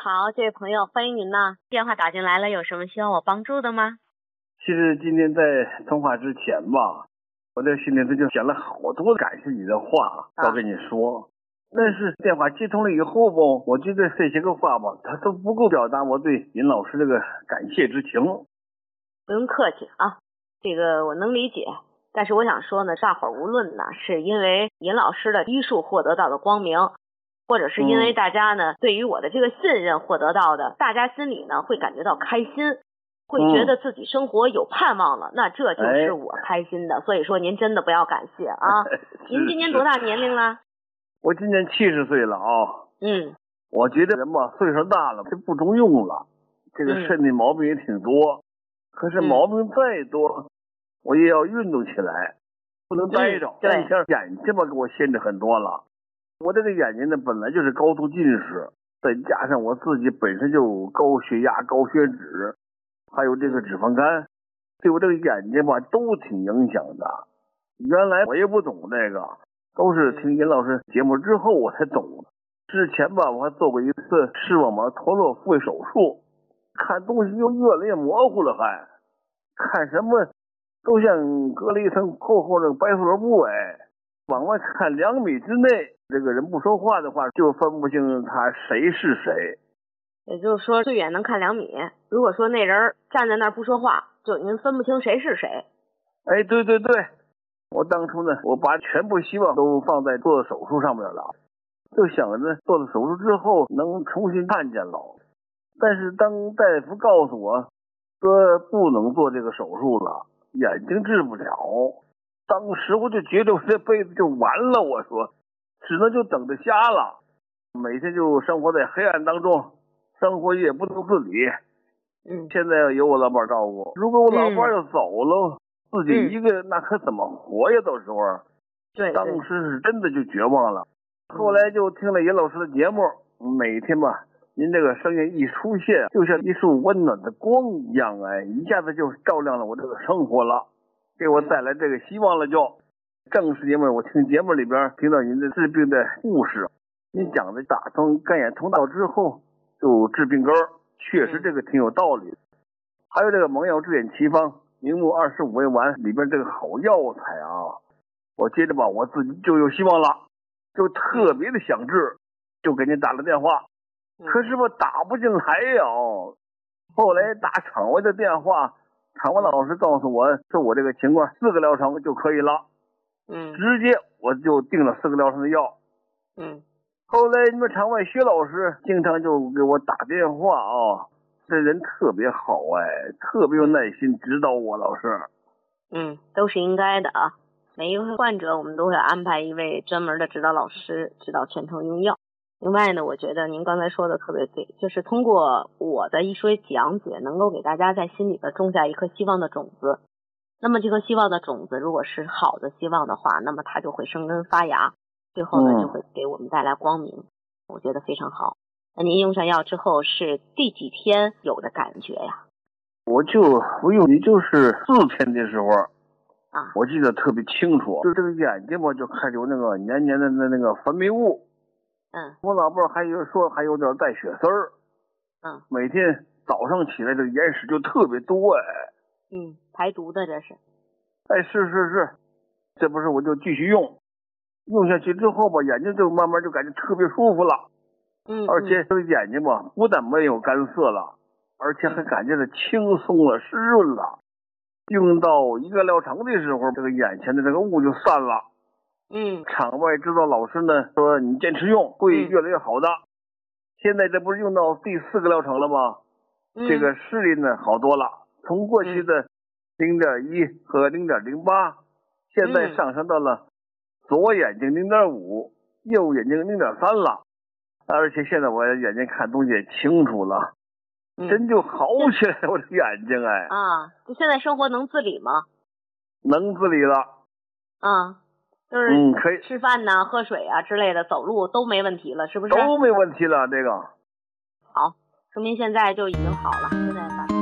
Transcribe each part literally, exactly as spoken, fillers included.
好，这位朋友，欢迎您呢。电话打进来了，有什么需要我帮助的吗？ 其实今天在通话之前吧，我在心里头就想了好多感谢你的话要跟你说，啊、但是电话接通了以后吧，我觉得这些个话吧，它都不够表达我对尹老师这个感谢之情。 不用客气啊，这个我能理解。但是我想说呢，大伙儿无论呢是因为尹老师的医术获得到的光明，或者是因为大家呢、嗯、对于我的这个信任获得到的，大家心里呢会感觉到开心，会觉得自己生活有盼望了，嗯、那这就是我开心的。哎、所以说您真的不要感谢啊。您今年多大年龄了？ 我今年七十岁了啊。 嗯。 我觉得人吧岁数大了就不中用了，这个身体毛病也挺多，嗯、可是毛病再多。嗯我也要运动起来，不能呆着。 对， 像眼睛吧，给我限制很多了。我这个眼睛呢，本来就是高度近视，再加上我自己本身就高血压、高血脂，还有这个脂肪肝，对我这个眼睛吧都挺影响的。原来我也不懂这个，都是听尹老师节目之后我才懂的。之前吧，我还做过一次视网膜脱落复位手术，看东西又越来越模糊了，还看什么？都像隔了一层厚厚的白塑料布，哎，往外看两米之内，这个人不说话的话，就分不清他谁是谁。 也就是说，最远能看两米。如果说那人站在那儿不说话，就您分不清谁是谁。 哎，对对对，我当初呢，我把全部希望都放在做手术上面了，就想着做了手术之后能重新看见了。但是当大夫告诉我说不能做这个手术了，眼睛治不了，当时我就觉得我这辈子就完了，我说只能就等着瞎了，每天就生活在黑暗当中，生活也不能自理。 嗯， 现在有我老伴照顾，如果我老伴要走了，嗯、自己一个人那可怎么活呀？到时候， 对， 当时是真的就绝望了。后来就听了尹老师的节目，每天吧。您这个声音一出现，就像一束温暖的光一样，哎，一下子就照亮了我这个生活了，给我带来这个希望了就。正是因为我听节目里边听到您的治病的故事，您讲的打通肝眼通道之后就治病根儿，确实这个挺有道理。还有这个蒙药治眼奇方明目二十五味丸里边这个好药材啊，我接着吧，我自己就有希望了，就特别的想治，就给您打了电话。可是我打不进来呀，后来打厂外的电话，厂外老师告诉我说我这个情况四个疗程就可以了， 嗯， 直接我就定了四个疗程的药， 嗯， 后来你们厂外薛老师经常就给我打电话啊，这人特别好哎，特别有耐心指导我老师， 嗯，都是应该的啊，每一个患者我们都会安排一位专门的指导老师指导全程用药。另外呢，我觉得您刚才说的特别对，就是通过我的一些讲解，能够给大家在心里边种下一颗希望的种子。那么这颗希望的种子如果是好的希望的话，那么它就会生根发芽，最后呢、嗯、就会给我们带来光明，我觉得非常好。那您用上药之后是第几天有的感觉呀？ 我就服用也就是四天的时候啊， 我记得特别清楚，就这个眼睛吧就开始有那个黏黏的那那个分泌物。 嗯， 我老伴还有说还有点带血丝儿， 嗯， 每天早上起来这眼屎就特别多哎， 嗯，排毒的这是， 哎是是是，这不是我就继续用，用下去之后吧，眼睛就慢慢就感觉特别舒服了， 嗯， 而且这个眼睛吧不但没有干涩了，而且还感觉到轻松了、湿润了。用到一个疗程的时候，这个眼前的这个雾就散了。 嗯， 场外指导老师呢说你坚持用会越来越好的、嗯、现在这不是用到第四个疗程了吗、嗯、这个视力呢好多了，从过去的 零点一 和 零点零八 现在上升到了左眼睛 零点五 右眼睛 零点三 了，而且现在我眼睛看东西也清楚了、嗯、真就好起来了我的眼睛哎啊，就现在生活能自理吗？ 能自理了啊，就是嗯，可以吃饭呐、喝水啊之类的，走路都没问题了，是不是？ 都没问题了，这个。 好，说明现在就已经好了。现在反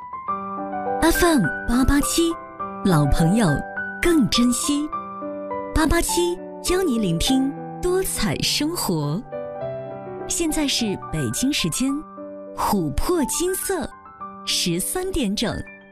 F M 八八七，老朋友更珍惜。 八八七邀你聆听多彩生活。现在是北京时间琥珀金色十三点整。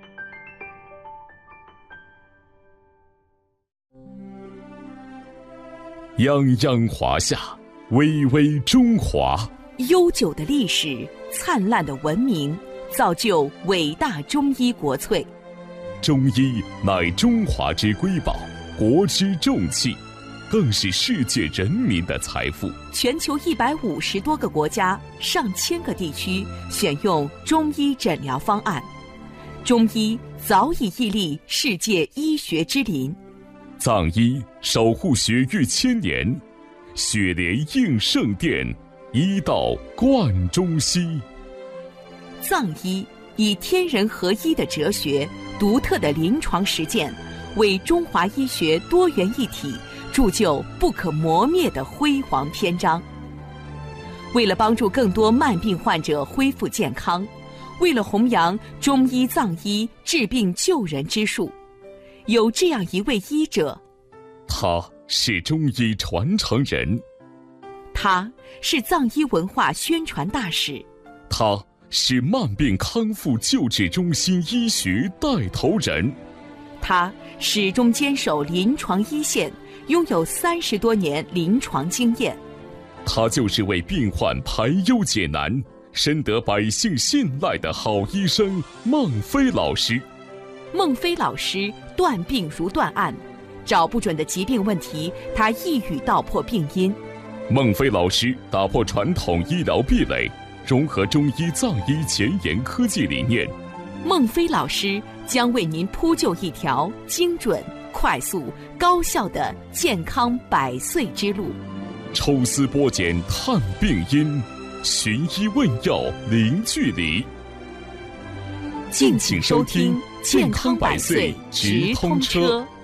泱泱华夏，巍巍中华。 悠久的历史，灿烂的文明，造就伟大中医国粹。 中医乃中华之瑰宝，国之重器，更是世界人民的财富。 全球一百五十多个国家、上千个地区选用中医诊疗方案，中医早已屹立世界医学之林。 藏医守护血域千年，血莲应圣殿，医道贯中西。 藏医以天人合一的哲学、独特的临床实践，为中华医学多元一体铸就不可磨灭的辉煌篇章。为了帮助更多慢病患者恢复健康，为了弘扬中医藏医治病救人之术，有这样一位医者， 他是中医传承人， 他是藏医文化宣传大使， 他是慢病康复救治中心医学带头人， 他始终坚守临床一线，拥有三十多年临床经验。 他就是为病患排忧解难、深得百姓信赖的好医生孟非老师。 孟非老师断病如断案，找不准的疾病问题，他一语道破病因。 孟非老师打破传统医疗壁垒，融合中医藏医前沿科技理念。 孟非老师将为您铺就一条精准、快速、高效的健康百岁之路。 抽丝剥茧探病因，寻医问药零距离。 敬请收听健康百岁直通车。